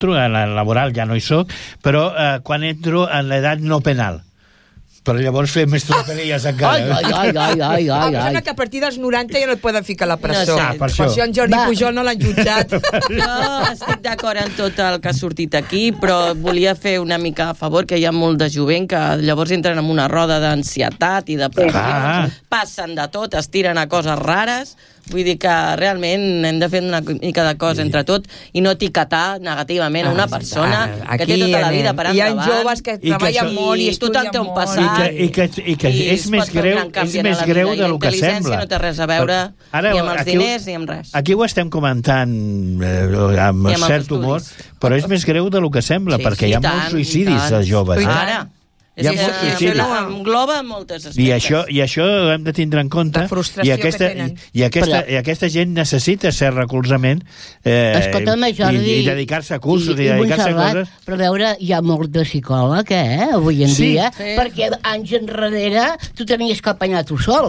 entro, a la laboral ja no hi soc, però quan entro en l'edat no penal. Però llavors fer més tropelilles encara. Ai. Em sembla que a partir dels 90 ja no et poden ficar a la presó. Per això en Jordi Pujol no l'han jutjat. Jo estic d'acord en tot el que ha sortit aquí, però volia fer una mica a favor, que hi ha molt de jovent que llavors entren en una roda d'ansietat i de pressió. Passen de tot, es tiren a coses rares. Vull dir que realment hem de fer una mica de cosa entre tot i no etiquetar negativament a una persona que té tota la vida per endavant. Hi ha joves que treballen molt i estudien molt. Tothom té un passat. I que és més greu de lo que sembla. No té res a veure ni amb els diners ni amb res. Aquí ho estem comentant amb cert humor, però és més greu de lo que sembla, perquè hi ha molts suïcidis de joves. Ara... engloba moltes aspectes. I això ho hem de tindre en compte. I aquesta gent necessita ser recolzament i dedicar-se a cursos i dedicar-se a coses. Però a veure, hi ha molt de psicòleg, avui en dia, perquè anys enrere tu tenies que apanyar tu sol,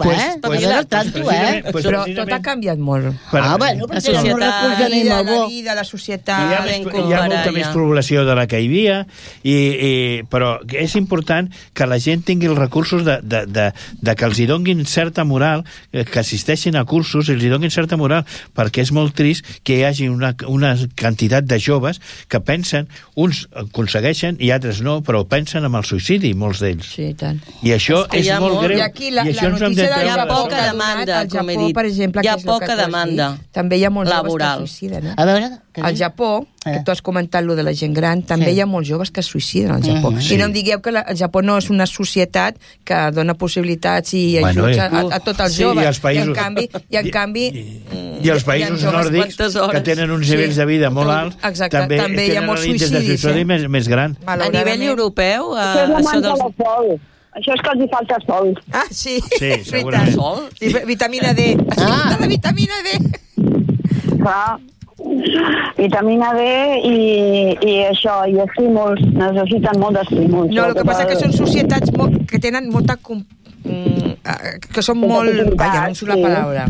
Però tot ha canviat molt. Bueno, la societat, la vida, la societat... Hi ha molta més població de la que hi havia, però és important que la gent tingui els recursos de que els hi donguin certa moral, que assisteixin a cursos i els hi donguin certa moral, perquè és molt trist que hi hagi una quantitat de joves que pensen, uns aconsegueixen i altres no, però pensen en el suïcidi, molts d'ells. Sí, tant. I això és molt greu. I aquí la notícia del Japó, poca demanda, com he dit. Per exemple, hi ha poca demanda. També hi ha molts joves que es suïciden. A veure... Al Japó, que tu has comentat lo de la gent gran, també hi ha molts joves que es suïciden al Japó. I no em digueu que el Japó no és una societat que dona possibilitats i ajuts a tots els joves. I en canvi... I els països nòrdics, que tenen uns nivells de vida molt alts, també hi ha molts suïcidis més gran. A nivell europeu... Això és que els hi falta sol. Sí, segurament. Sol? Vitamina D. La vitamina D. Clar, vitamina D i això, i estímuls, necessiten molt d'estímuls. No, el que passa que són societats que tenen molta... que són molt... Vaja, no em surt la paraula.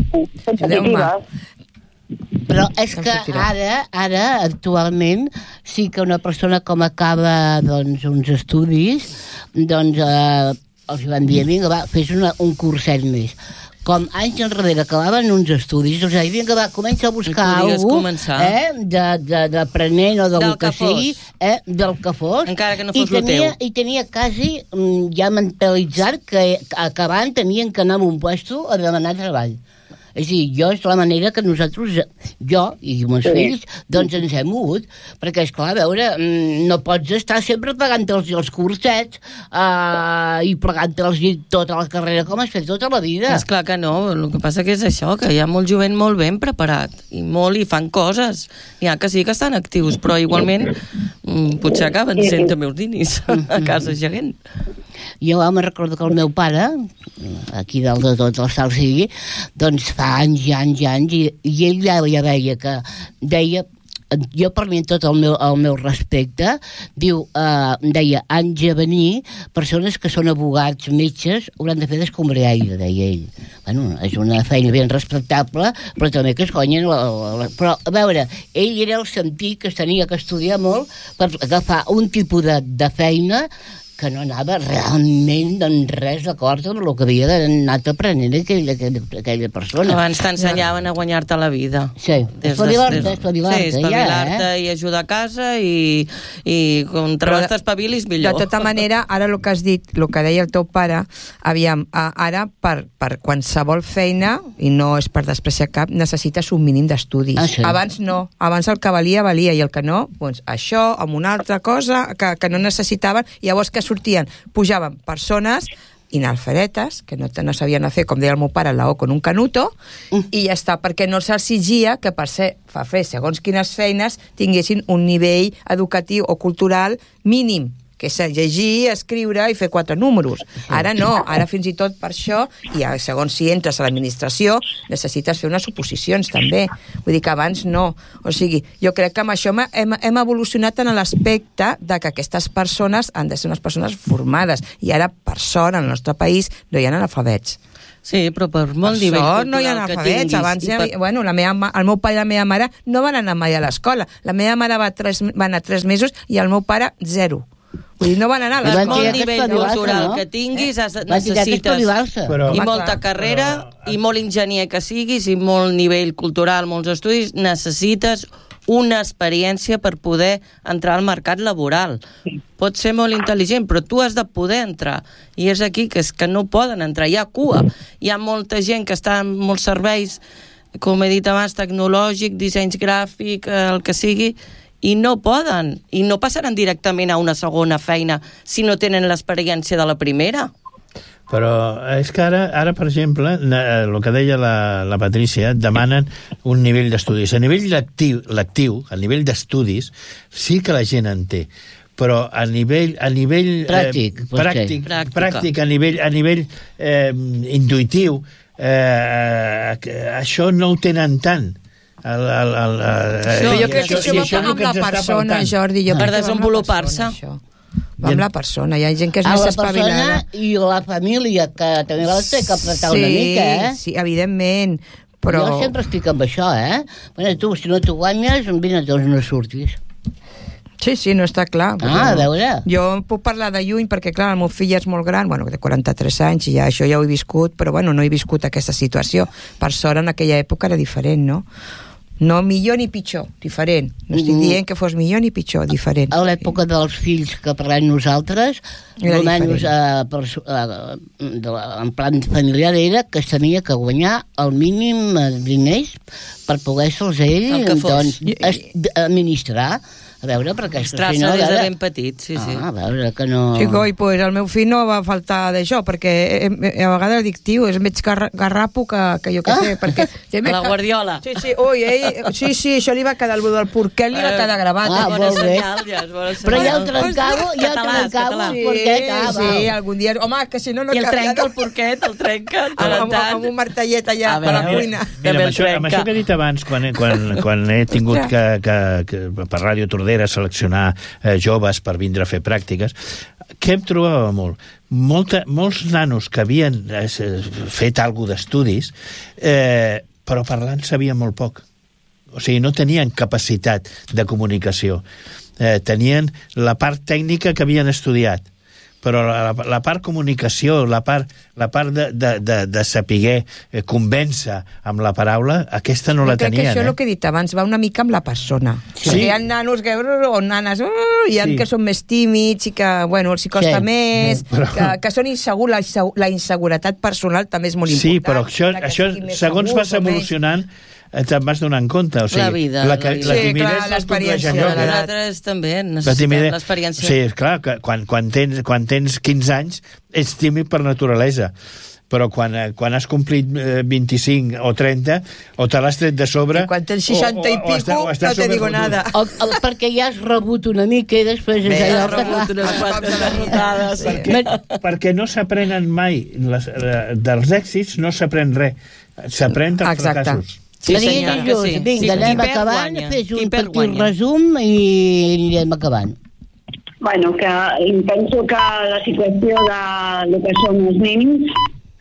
Però és que ara, actualment, sí que una persona com acaba uns estudis, els van dir, vinga, va, fes un curset més. Com anys enrere acabaven uns estudis, vinga, va, comença a buscar algú d'aprenent o del que sigui, del que fos. Encara que no fos el teu. I tenia quasi ja mentalitzat que acabant tenien que anar a un puesto a demanar treball. És a dir, és la manera que nosaltres, jo i meus fills, ens hem mogut, perquè, esclar, a veure, no pots estar sempre pagant-te'ls els cursets i pagant-te'ls tota la carrera com has fet tota la vida. És clar que no, el que passa que és això, que hi ha molt jovent molt ben preparat, i fan coses. Hi ha que sí que estan actius, però igualment potser acaben sent també uns dinis a casa gegant. Jo me'n recordo que el meu pare, aquí dalt de tot el sal sigui, doncs fa anys, i ell ja veia que deia, jo per mi tot el meu respecte, deia, anys a venir, persones que són abogats, metges, hauran de fer d'escombriaire, deia ell. Bueno, és una feina ben respectable, però també que es guanyen... Però, a veure, ell era el sentit que es tenia que estudiar molt per agafar un tipus de feina que no anava realment res d'acord amb el que havia anat aprenent aquella persona. Abans t'ensenyaven a guanyar-te la vida. Sí, espavilar-te i ajudar a casa i contra les t'espavilis millor. De tota manera, ara el que has dit, el que deia el teu pare, aviam, ara per qualsevol feina, i no és per despreciar cap, necessites un mínim d'estudis. Abans no, abans el que valia, i el que no, doncs això, amb una altra cosa que no necessitaven, i llavors que sortien, pujaven persones inalfabetes, que no sabien fer, com deia el meu pare, la O con un canuto, i ja està, perquè no se'ls exigia que per fer segons quines feines tinguessin un nivell educatiu o cultural mínim, que és llegir, escriure i fer 4 números. Ara no, ara fins i tot per això, i segons si entres a l'administració, necessites fer unes oposicions també. Vull dir que abans no. O sigui, jo crec que amb això hem evolucionat en l'aspecte de que aquestes persones han de ser unes persones formades, i ara, per sort, en el nostre país no hi ha analfabets. Sí, però per molt nivell cultural no hi ha analfabets. Abans, el meu pare i la meva mare no van anar mai a l'escola. La meva mare va anar 3 mesos i el meu pare 0. Vull dir, no van anar a l'escola. Per molt nivell cultural que tinguis, necessites i molta carrera, i molt enginyer que siguis, i molt nivell cultural, molts estudis, necessites una experiència per poder entrar al mercat laboral. Pots ser molt intel·ligent, però tu has de poder entrar. I és aquí que no poden entrar. Hi ha cua. Hi ha molta gent que està en molts serveis, com he dit abans, tecnològic, dissenys gràfic, el que sigui, i no poden. I no passaran directament a una segona feina si no tenen l'experiència de la primera. Però és que ara per exemple, el que deia la Patrícia, demanen un nivell d'estudis. A nivell lectiu, a nivell d'estudis, sí que la gent en té, però a nivell pràctic, a nivell intuïtiu, això no ho tenen tant. Jo crec que això va amb la persona, Jordi. Per desenvolupar-se. Va amb la persona, hi ha gent que és més espavilada. I la família, que també la té que apretar una mica, Sí, evidentment, però... Jo sempre estic amb això, Bueno, tu, si no t'ho guanyes, vine, doncs no surtis. Sí, no està clar. A veure. Jo puc parlar de lluny perquè, clar, el meu fill és molt gran, de 43 anys, i això ja ho he viscut, però, no he viscut aquesta situació. Per sort, en aquella època era diferent, no? No millor ni pitjor, diferent. No estic dient que fos millor ni pitjor, diferent. A l'època dels fills que parlem nosaltres, almenys en plan familiar, era que es tenia que guanyar el mínim diners per poder-se'ls administrar. A veure, perquè es traça des de ben petit, sí. A veure, que no... Sí, pues el meu fill no va faltar d'això, perquè a vegades dic, tio, és més garrapo que jo què sé, perquè... La Guardiola. Sí, això li va quedar, el del porquet li va quedar gravat. Molt bé. Però ja el trencavo, el porquet. Sí, algun dia... Home, que si no... I el trenca, el porquet, el trenca. Amb un martellet allà a la cuina. Mira, amb això que he dit abans, quan he tingut que per Ràdio Tordera seleccionar joves per vindre a fer pràctiques, què em trobava molt? Molts nanos que havien fet alguna d'estudis, però parlant sabien molt poc. O sigui, no tenien capacitat de comunicació. Tenien la part tècnica que havien estudiat, però la part comunicació, la part de saber convèncer amb la paraula, aquesta no la tenien. Crec que això és el que he dit abans, va una mica amb la persona. Sí. Perquè hi ha nanos o nanes que són més tímids i que, els hi costa més, que són insegurs, la inseguretat personal també és molt important. Sí, però això segons vas evolucionant, te'n vas donant compte. O sigui, la vida. La timidesa l'experiència de l'altres també necessitem l'experiència. Sí, clar, que quan tens 15 anys ets tímid per naturalesa, però quan has complit 25 o 30 o te l'has tret de sobre... I quan tens 60 i pico no te digo nada. Perquè ja has rebut una mica i després és allò que... unes quantes derrotades. Perquè no s'aprenen mai dels èxits, no s'aprèn res, s'aprèn dels fracassos. Sí, vinga, anem acabant, fes un petit resum i anem acabant. Bueno, que penso que la situació de que són els nens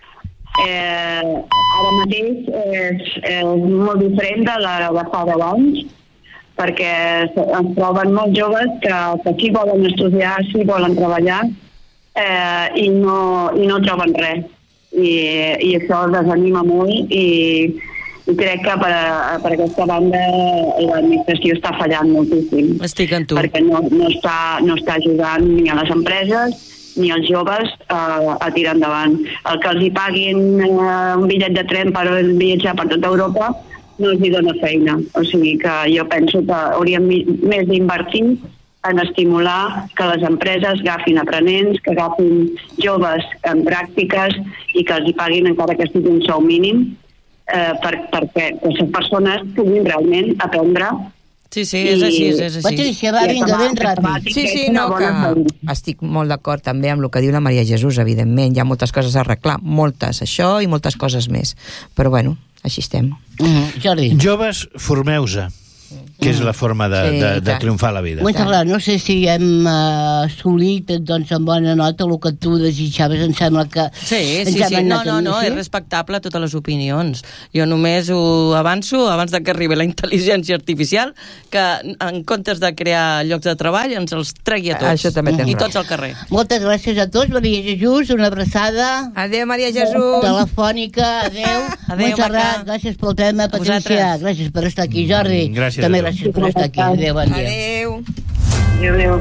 ara mateix és molt diferent de la de fa 10 anys, perquè es troben molts joves que sí volen estudiar, sí volen treballar i no troben res. I això desanima molt i crec que per aquesta banda l'administració està fallant moltíssim. Estic amb tu. Perquè no està ajudant ni a les empreses ni als joves a tirar endavant. El que els hi paguin un bitllet de tren per viatjar per tota Europa no els hi dona feina. O sigui que jo penso que hauríem més d'invertir en estimular que les empreses agafin aprenents, que agafin joves en pràctiques i que els hi paguin encara que sigui un sou mínim, perquè les persones puguin realment aprendre. Sí, és així. Patrícia, va, vinga, ben ràpid. Sí, que estic molt d'acord també amb el que diu la Maria Jesús, evidentment. Hi ha moltes coses a arreglar, moltes, això i moltes coses més. Però, així estem. Jordi. Joves, formeu-se. que és la forma de triomfar a la vida. Montserrat, no sé si hem assolit doncs, amb bona nota el que tu desitjaves, em sembla que... Sí. No, és respectable totes les opinions. Jo només ho avanço, abans de que arribi la intel·ligència artificial, que en comptes de crear llocs de treball ens els tregui a tots. Això també tens I tots al carrer. Moltes gràcies a tots. Maria Jesús, una abraçada. Adéu, Maria Jesús. Telefònica, adéu. Montserrat, gràcies pel tema. Patricia, gràcies per estar aquí. Jordi, també gràcies per estar aquí. Adéu, bon dia. Adéu.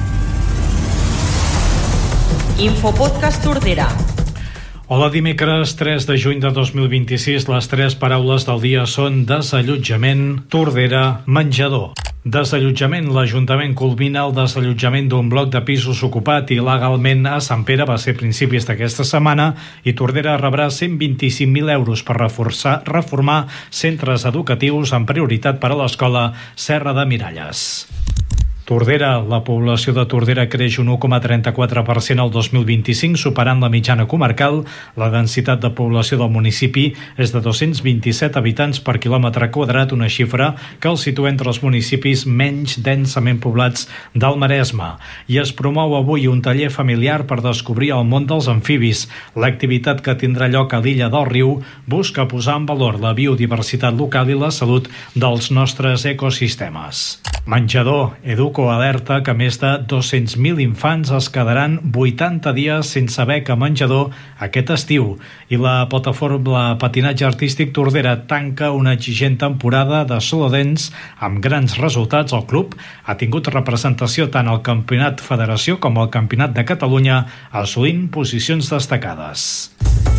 Infopodcast Tordera. Hola, dimecres 3 de juny de 2026. Les 3 paraules del dia són desallotjament, Tordera, menjador. Desallotjament. L'Ajuntament culmina el desallotjament d'un bloc de pisos ocupat il·legalment a Sant Pere. Va ser a principis d'aquesta setmana i Tordera rebrà 125.000 euros per reformar centres educatius amb prioritat per a l'escola Serra de Miralles. Tordera. La població de Tordera creix un 1,34% el 2025, superant la mitjana comarcal. La densitat de població del municipi és de 227 habitants per quilòmetre quadrat, una xifra que el situa entre els municipis menys densament poblats del Maresme. I es promou avui un taller familiar per descobrir el món dels amfibis. L'activitat que tindrà lloc a l'illa del Riu busca posar en valor la biodiversitat local i la salut dels nostres ecosistemes. Menjador. Educo alerta que més de 200.000 infants es quedaran 80 dies sense beca menjador aquest estiu. I la plataforma Patinatge Artístic Tordera tanca una exigent temporada de solodens amb grans resultats. El club ha tingut representació tant al Campionat Federació com al Campionat de Catalunya, assolint posicions destacades.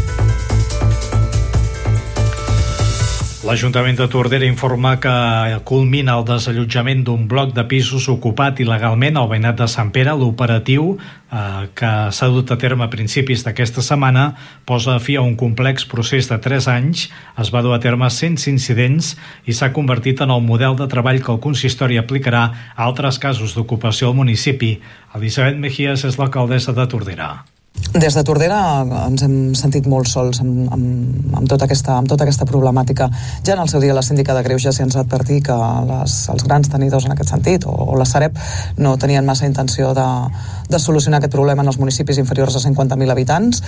L'Ajuntament de Tordera informa que culmina el desallotjament d'un bloc de pisos ocupat il·legalment al veïnat de Sant Pere. L'operatiu que s'ha dut a terme a principis d'aquesta setmana posa fi a un complex procés de 3 anys. Es va dur a terme sense incidents i s'ha convertit en el model de treball que el consistori aplicarà a altres casos d'ocupació al municipi. Elisabet Mejías és l'alcaldessa de Tordera. Des de Tordera ens hem sentit molt sols amb tota aquesta problemàtica. Ja en el seu dia la síndica de Greuges ja ens va advertir que els grans tenidors en aquest sentit, o la Sareb, no tenien massa intenció de solucionar aquest problema en els municipis inferiors a 50.000 habitants.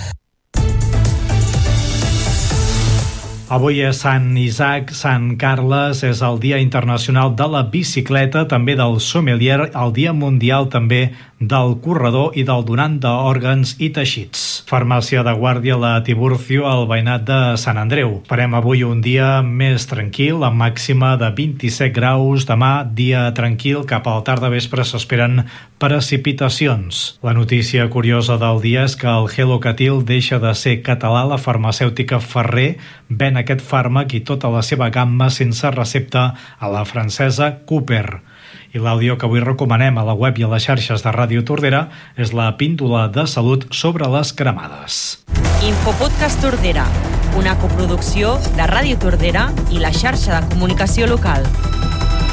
Avui és Sant Isaac, Sant Carles, és el Dia Internacional de la Bicicleta, també del sommelier, el Dia Mundial també del corredor i del donant d'òrgans i teixits. Farmàcia de guàrdia la Tiburcio al veïnat de Sant Andreu. Farem avui un dia més tranquil, amb màxima de 27 graus. Demà, dia tranquil, cap a la tarda vespre s'esperen precipitacions. La notícia curiosa del dia és que el Helocatil deixa de ser català. La farmacèutica Ferrer ven aquest fàrmac i tota la seva gamma sense recepta a la francesa Cooper. I l'àudio que avui recomanem a la web i a les xarxes de Ràdio Tordera és la píndola de salut sobre les cremades. Infopodcast Tordera, una coproducció de Ràdio Tordera i la xarxa de comunicació local.